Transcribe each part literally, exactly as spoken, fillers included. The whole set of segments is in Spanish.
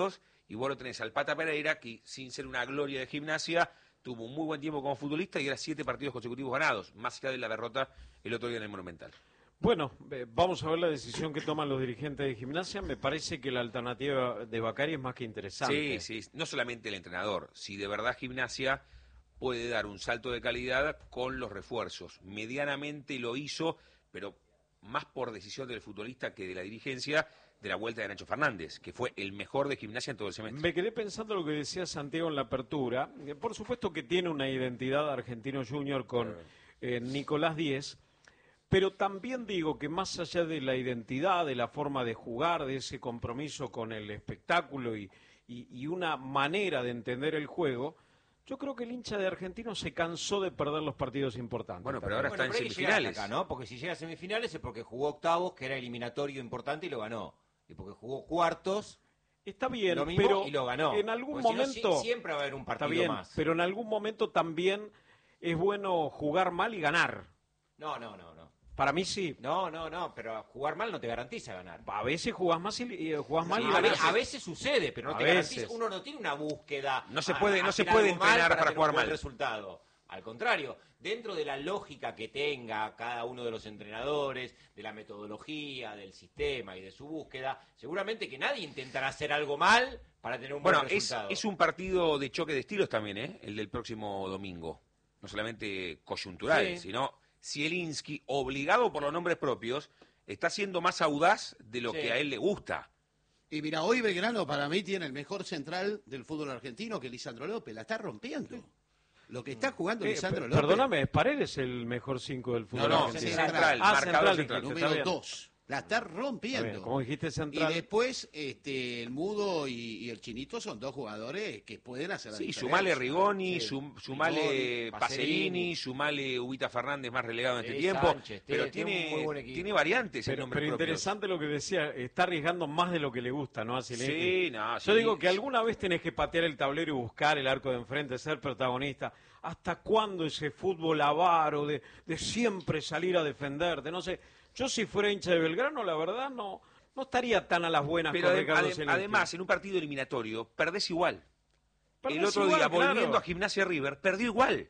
y vos lo tenés al Pata Pereira, que sin ser una gloria de Gimnasia, tuvo un muy buen tiempo como futbolista y era siete partidos consecutivos ganados, más allá de la derrota el otro día en el Monumental. Bueno, eh, vamos a ver la decisión que toman los dirigentes de Gimnasia. Me parece que la alternativa de Bacari es más que interesante. Sí, sí, no solamente el entrenador, si de verdad Gimnasia puede dar un salto de calidad con los refuerzos. Medianamente lo hizo, pero más por decisión del futbolista que de la dirigencia, de la vuelta de Nacho Fernández, que fue el mejor de Gimnasia en todo el semestre. Me quedé pensando lo que decía Santiago en la apertura. Eh, Por supuesto que tiene una identidad Argentino Junior con eh, Nicolás Díez, pero también digo que más allá de la identidad, de la forma de jugar, de ese compromiso con el espectáculo y, y, y una manera de entender el juego, yo creo que el hincha de Argentino se cansó de perder los partidos importantes. Bueno, pero ahora Bueno, está pero en hay que llegar semifinales. hasta acá, ¿no? Porque si llega a semifinales es porque jugó octavos, que era eliminatorio importante, y lo ganó. Y porque jugó cuartos, Está bien, lo mismo, pero y lo ganó. en algún Porque si no, momento si- siempre va a haber un está partido bien, más. pero en algún momento también es bueno jugar mal y ganar. No, no, no, no. Para mí sí. No, no, no, pero jugar mal no te garantiza ganar. A veces jugás más y, y jugás mal Sí, y a, ve- ganás. a veces sucede, pero no A te veces. garantiza. Uno no tiene una búsqueda. No se a- puede- a no se hacer puede algo mal entrenar para tener jugar un buen mal. resultado. Al contrario, dentro de la lógica que tenga cada uno de los entrenadores, de la metodología, del sistema y de su búsqueda, seguramente que nadie intentará hacer algo mal para tener un Bueno, buen es, resultado. es un partido de choque de estilos también, ¿eh? El del próximo domingo. No solamente coyuntural, Sí. sino Zielinski, obligado por los nombres propios, está siendo más audaz de lo Sí. que a él le gusta. Y mira, hoy Belgrano para mí tiene el mejor central del fútbol argentino, que es Lisandro López. La está rompiendo. Lo que está jugando Eh, Lisandro per- López. Perdóname, Paredes es el mejor cinco del No, fútbol no, argentino. central, Ah, marcador central, central. dijiste, está Número bien. dos. La está Está rompiendo. bien, como dijiste Y central. después este, el Mudo y, y el Chinito son dos jugadores que pueden hacer la Sí, diferencia. sumale Rigoni, Sí. sum- sumale Rigoni, Pacerini, Pacerini, sumale Ubita Fernández más relegado en este Sí, tiempo, Sánchez, pero tiene- tiene un tiene, muy buen equipo. tiene variantes en Pero, nombres pero propios. interesante lo que decía, está arriesgando más de lo que le gusta, ¿no? A Zielinski. Sí, no, Yo sí. digo que alguna vez tenés que patear el tablero y buscar el arco de enfrente, ser protagonista. ¿Hasta cuándo ese fútbol avaro de, de siempre salir a defenderte? No sé, yo si fuera hincha de Belgrano, la verdad no, no estaría tan a las buenas Pero con adem- Ricardo adem- Zielinski. además, en un partido eliminatorio, perdés igual. Perdés el otro igual, día, claro. volviendo a Gimnasia River, perdió igual.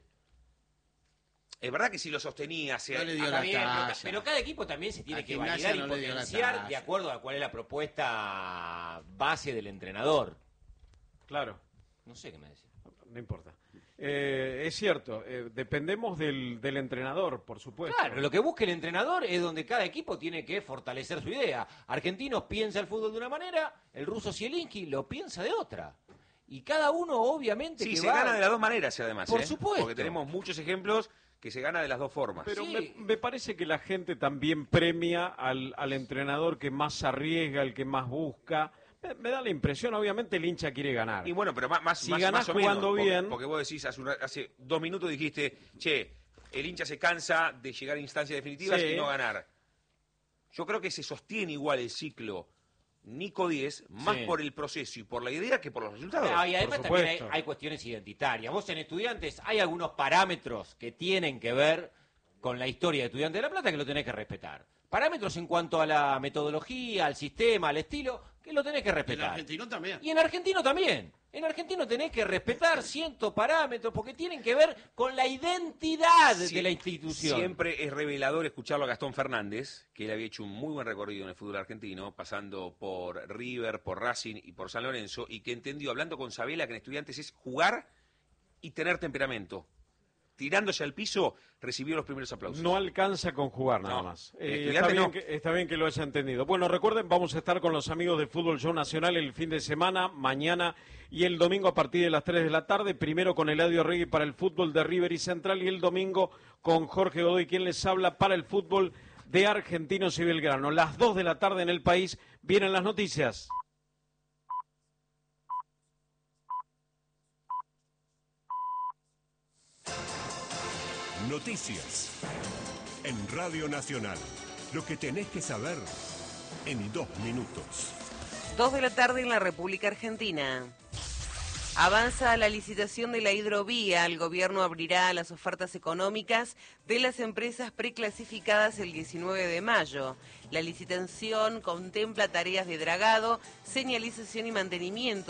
Es verdad que si lo sostenía, se... No le dio Está la bien, pero, talla. pero cada equipo también se tiene A que Gimnasia validar y no le dio la potenciar talla. de acuerdo a cuál es la propuesta base del entrenador. Claro, No sé qué me decía. no importa. Eh, es cierto, eh, dependemos del, del entrenador, por supuesto. Claro, lo que busca el entrenador es donde cada equipo tiene que fortalecer su idea. Argentinos piensa el fútbol de una manera, el ruso Zielinski lo piensa de otra. Y cada uno obviamente Sí, que se va... gana de las dos maneras, además. Por ¿eh? supuesto. Porque tenemos muchos ejemplos que se gana de las dos formas. Pero Sí. me, me parece que la gente también premia al, al entrenador que más arriesga, el que más busca. Me, me da la impresión, obviamente el hincha quiere ganar. Y bueno, pero más, más, Si más, ganás más o menos, jugando porque- bien- Porque vos decís, hace, un ra- hace dos minutos dijiste, che, el hincha se cansa de llegar a instancias definitivas Sí. y no ganar. Yo creo que se sostiene igual el ciclo Nico Díez, más Sí. por el proceso y por la idea que por los resultados. Ah, y además Por también hay, supuesto. hay cuestiones identitarias. Vos en Estudiantes hay algunos parámetros que tienen que ver con la historia de Estudiantes de La Plata que lo tenés que respetar. Parámetros en cuanto a la metodología, al sistema, al estilo, que lo tenés que El respetar. argentino también. Y en argentino también. En argentino tenés que respetar cientos parámetros porque tienen que ver con la identidad Sie- de la institución. Siempre es revelador escucharlo a Gastón Fernández, que él había hecho un muy buen recorrido en el fútbol argentino, pasando por River, por Racing y por San Lorenzo, y que entendió, hablando con Sabela, que en Estudiantes es jugar y tener temperamento. Tirándose al piso, recibió los primeros aplausos. No alcanza con jugar nada No. más. El Eh, estudiante está, bien no. que, está bien que lo haya entendido. Bueno, recuerden, vamos a estar con los amigos del Fútbol Show Nacional el fin de semana, mañana y el domingo a partir de las tres de la tarde. Primero con Eladio Regui para el fútbol de River y Central y el domingo con Jorge Godoy, quien les habla para el fútbol de Argentinos y Belgrano. Las dos de la tarde en el país vienen las noticias. Noticias en Radio Nacional. Lo que tenés que saber en dos minutos. Dos de la tarde en la República Argentina. Avanza la licitación de la hidrovía. El gobierno abrirá las ofertas económicas de las empresas preclasificadas el diecinueve de mayo. La licitación contempla tareas de dragado, señalización y mantenimiento